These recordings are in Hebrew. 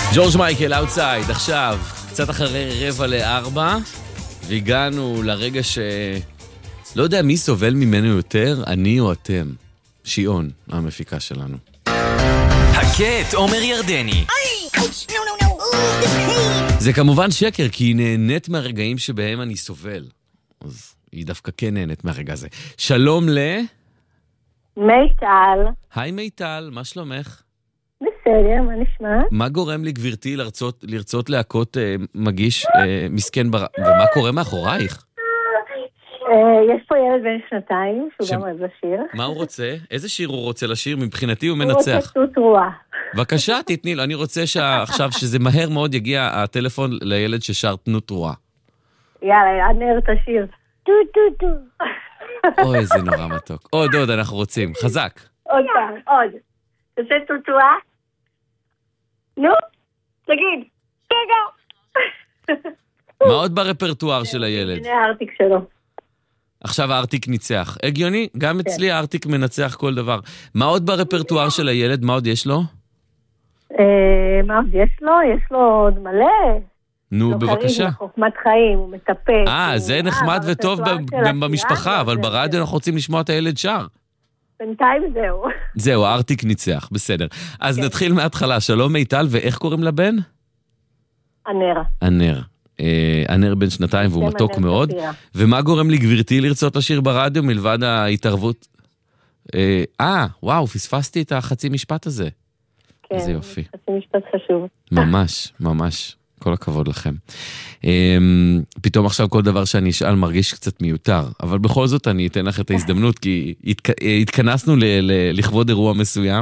ג'ורג' מייקל, אאוטסייד, עכשיו, קצת אחרי 3:45, והגענו לרגע לא יודע מי סובל ממנו יותר, אני או אתם. שיעון, המפיקה שלנו. הקט עומר ירדני. זה כמובן שקר, כי היא נהנית מהרגעים שבהם אני סובל. אז היא דווקא כן נהנית מהרגע הזה. שלום מיטל. היי מיטל, מה שלומך? בסדר, מה נשמע? מה גורם לי גברתי לרצות להכות מגיש מסכן ומה קורה מאחורייך? יש פה ילד בן 2 שהוא גם אוהב לשיר. מה הוא רוצה? איזה שיר הוא רוצה לשיר? מבחינתי הוא מנצח. הוא רוצה תות רואה. בבקשה, תתני לו. אני רוצה עכשיו שזה מהר מאוד יגיע הטלפון לילד ששר תנות רואה. יאללה, ענר תשיר. טו טו טו. אוי, זה נורא מתוק. עוד, אנחנו רוצים. חזק. עוד פעם, עוד. תעשה תות רואה? נו, תגיד. רגע. מה עוד ברפרטואר של הילד? הנה הארטיק שלו. עכשיו הארטיק ניצח. הגיוני? גם אצלי הארטיק מנצח כל דבר. מה עוד ברפרטואר של הילד? מה עוד יש לו? מה עוד יש לו? יש לו עוד מלא. נו, בבקשה. חוכמת חיים, הוא מטפס. זה נחמד וטוב במשפחה, אבל ברדיו אנחנו רוצים לשמוע את הילד שר. בינתיים זהו. זהו, הארטיק ניצח, בסדר. אז נתחיל מההתחלה. שלום מיטל, ואיך קוראים לבן? ענר. ענר בן 2 והוא מתוק מאוד. ומה גורם לי גברתי לרצות לשיר ברדיו מלבד ההתערבות? וואו, פספסתי את החצי משפט הזה. איזה יופי. חצי משפט חשוב. ממש. כל הכבוד לכם. פתאום עכשיו כל דבר שאני אשאל מרגיש קצת מיותר, אבל בכל זאת אני אתן לך את ההזדמנות, כי התכנסנו לכבוד אירוע מסוים.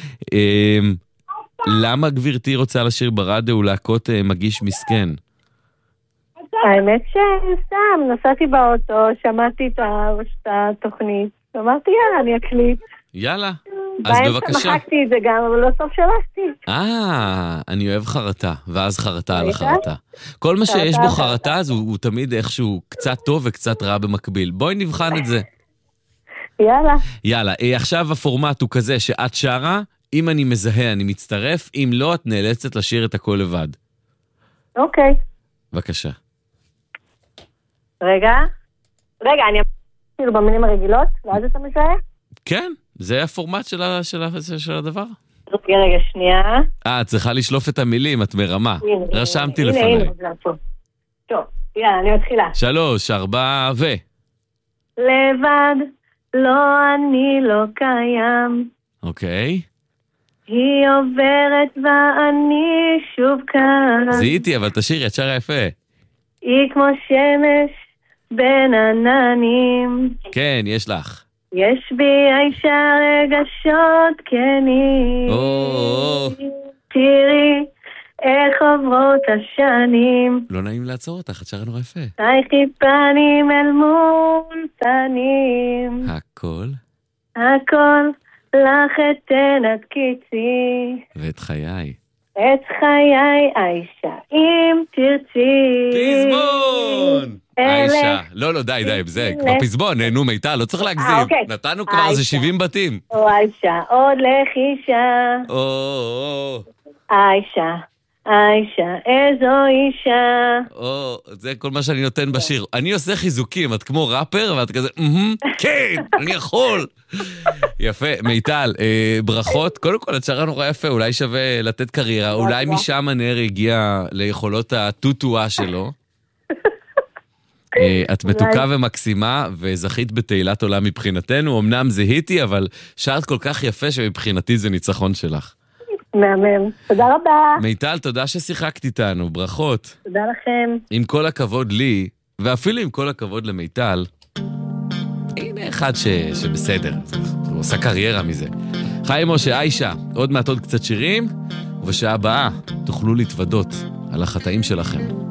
למה גברתי רוצה לשיר ברדיו ולהכות מגיש מסכן? האמת שסתם, נסעתי באוטו, שמעתי את התוכנית, אמרתי יאללה, אני אקליט. יאללה, אז בבקשה. מחקתי את זה גם, אבל לא סוף שלחתי. אני אוהב חרטה, ואז חרטה על החרטה. כל מה שיש בו חרטה, אז הוא תמיד איכשהו קצת טוב וקצת רע במקביל. בואי נבחן את זה. יאללה, עכשיו הפורמט הוא כזה שאת שרה, אם אני מזהה אני מצטרף, אם לא את נאלצת לשיר את הכל לבד. אוקיי. בבקשה. רגע, אני אמרתי במילים הרגילות, ואז אתה מזהה? כן, זה הפורמט של הדבר. רגע, שנייה. צריכה לשלוף את המילים, את מרמה. רשמתי לפניי. הנה, טוב, יאללה, אני מתחילה. 3, 4 לבד, לא אני לא קיים. אוקיי. היא עוברת ואני שוב כאן. זיהיתי, אבל תשאירי, את שרה יפה. היא כמו שמש בין עננים. כן, יש לך. יש בי האישה רגשות כנים. תראי איך עוברות השנים. לא נעים לעצור אותך, את שרה נורא יפה. תייכי פנים אל מול פנים. הכל לך אתן עד קיצי. ואת חיי. את חיי האישה אם תרצי. פזמון! האישה. לא, די, זה כבר פזמון, נו מיטל, לא צריך להגזים. נתנו כבר איזה 70 בתים. האישה, עוד לחישה. האישה, איזו אישה. זה כל מה שאני נותן בשיר. אני עושה חיזוקים, את כמו ראפר, ואת כזה, כן, אני יכול. יפה, מיטל, ברכות. קודם כל, את שרה נורא יפה, אולי שווה לתת קריירה, אולי משם הנר הגיע ליכולות הטוטואה שלו. את מתוקה ומקסימה, וזכית בתהילת עולם מבחינתנו. אמנם זהיתי, אבל שרת כל כך יפה שמבחינתי זה ניצחון שלך. מהמם. תודה רבה. מיטל, תודה ששיחקת איתנו. ברכות. תודה לכם. עם כל הכבוד לי, ואפילו עם כל הכבוד למיטל, הנה אחד שבסדר. הוא עושה קריירה מזה. חיים משה, איישה, עוד מעט עוד קצת שירים, ובשעה הבאה תוכלו להתוודות על החטאים שלכם.